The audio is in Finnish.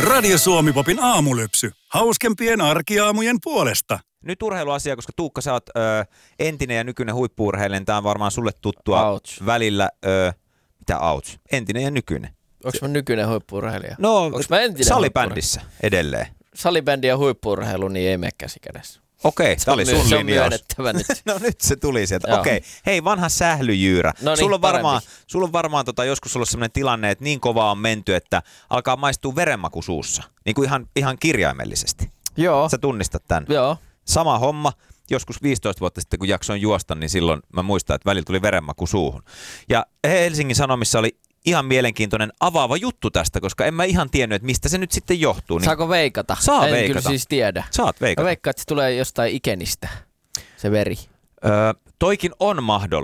Radio Suomi-popin aamulypsy. Hauskempien arkiaamujen puolesta. Nyt urheiluasia, koska Tuukka, sä oot entinen ja nykyinen huippu-urheilija. Tämä on varmaan sulle tuttua välillä. Mitä ouch? Entinen ja nykyinen. Onko mä nykyinen huippu-urheilija? No, onko mä entinen salibändissä edelleen. Salibändi ja huippu-urheilu, niin ei mene käsi kädessä. Okei, tämä oli sun linjaus. Nyt. No nyt se tuli sieltä. Okei. Hei, vanha sählyjyyrä. No niin, sulla on varmaan joskus ollut sellainen tilanne, että niin kovaa on menty, että alkaa maistua verenmaku suussa. Niin kuin ihan kirjaimellisesti. Joo. Sä tunnistat tämän. Joo. Sama homma. Joskus 15 vuotta sitten, kun jaksoin juosta, niin silloin mä muistan, että välillä tuli verenmaku suuhun. Ja Helsingin Sanomissa oli ihan mielenkiintoinen avaava juttu tästä, koska en mä ihan tiennyt, että mistä se nyt sitten johtuu. Niin saako veikata? Saa en veikata. kyllä siis tiedä. Saat veikata. Mä veikkaan, että se tulee jostain ikenistä, se veri. Toikin on mahdollista.